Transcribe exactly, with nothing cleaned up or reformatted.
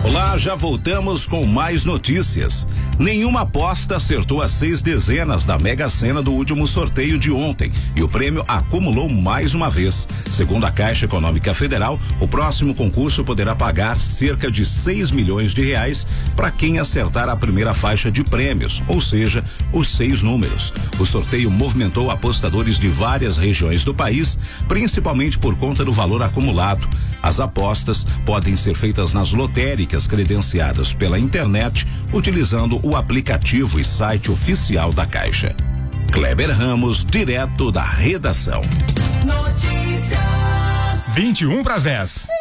Olá, já voltamos com mais notícias. Nenhuma aposta acertou as seis dezenas da Mega Sena do último sorteio de ontem e o prêmio acumulou mais uma vez. Segundo a Caixa Econômica Federal, o próximo concurso poderá pagar cerca de seis milhões de reais para quem acertar a primeira faixa de prêmios, ou seja, os seis números. O sorteio movimentou apostadores de várias regiões do país, principalmente por conta do valor acumulado. As apostas podem ser feitas nas lotéricas credenciadas pela internet, utilizando o aplicativo e site oficial da Caixa. Kleber Ramos, direto da redação. Notícias. vinte e um para as dez.